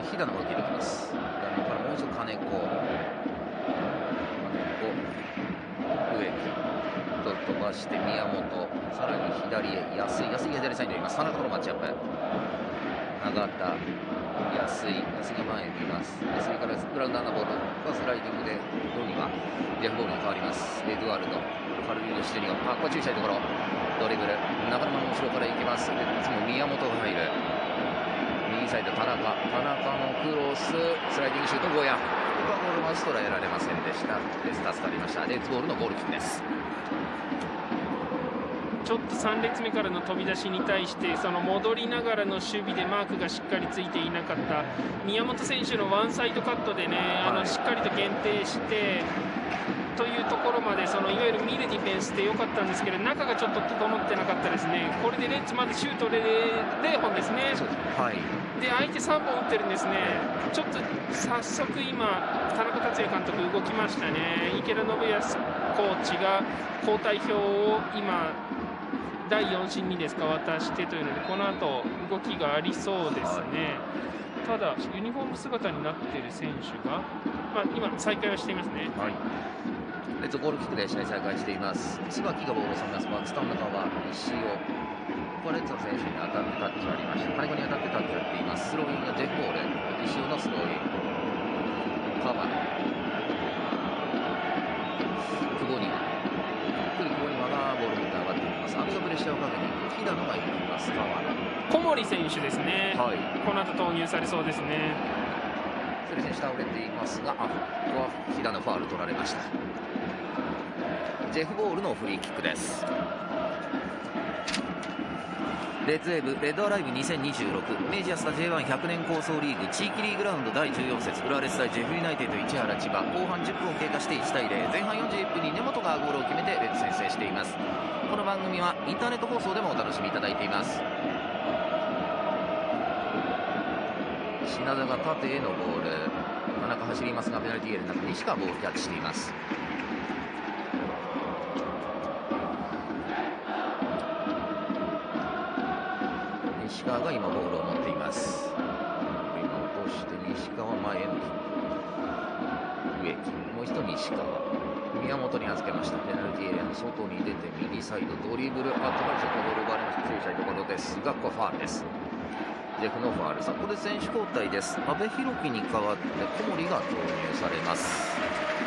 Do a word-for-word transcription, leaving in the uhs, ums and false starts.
飛騨の動きできます。画面からもう一度金子、金子、植木と飛ばして宮本、さらに左へ安井、安井が左サイドにいます。田中とのマッチアップ、永田、安井、安井が前にいます。安井からグラウンダーのボールがスライディングでロニはジェフボールに変わります。エドワルド、カルビーノ・シテリオン、あ、ここは注意したいところ、ドリブル、中野の後ろから行きます。いつも宮本が入る。右サイド田中、田中のクロス、スライディングシュート、ゴーヤ。ここはゴールマウス捉えられませんでした。レス助かりました。レッツボールのゴールキックです。 ちょっとさん列目からの飛び出しに対してその戻りながらの守備でマークがしっかりついていなかった宮本選手のワンサイドカットでね、あのしっかりと限定してというところまでそのいわゆる見るディフェンスで良かったんですけど、中がちょっと整ってなかったですね。これでレッツまでシュート 0, 0本ですね。 はい、 で相手さんぼん打ってるんですね。ちょっと早速今田中達也監督動きましたね。池田信康コーチが交代表を今だいよん審にですか渡してというので、この後動きがありそうですね。ただユニフォーム姿になっている選手が、まあ、今再開はしていますね。 はい、レッツゴールキックで試合再開しています。椿がボールを収めます。バックスタンド側、石尾、ここはレッツの選手に当たってタッチがありました。金子に当たってタッチをやっています。スローインがジェフボール、石尾のスローイン、カバー、久保には久保にはがボールに上がっていきます。阿部がプレッシャーをかけていく。飛騨のがいきます。川野、 小森選手ですね、 はい、 この後投入されそうですね。 それ選手倒れていますが、あ、ここは飛騨のファウル取られました。ジェフボールのフリーキックです。レッツウェーブレッドアライブにせんにじゅうろく明治安田 ジェイワンひゃく 年構想リーグ地域リーグラウンドだいじゅうよん節浦和レッズ対ジェフユナイテッド市原千葉、後半じゅっぷんを経過していちたいゼロ、前半よんじゅういっぷんに根本がゴールを決めてレッズ先制しています。この番組はインターネット放送でもお楽しみいただいています。品田が縦へのボール、田中走りますがペナルティーエリアの中に西川ボールキャッチしています。西川が今ボールを持っています。今落として西川前への植木、もう一度西川、宮本に預けました。ペナルティーエリアの外に出て右サイドドリブル、あ、トライショットボール奪われました。注意したいところですが、ここはファウルです。ジェフのファウル。さあここで選手交代です。阿部寛樹に代わって小森が投入されます。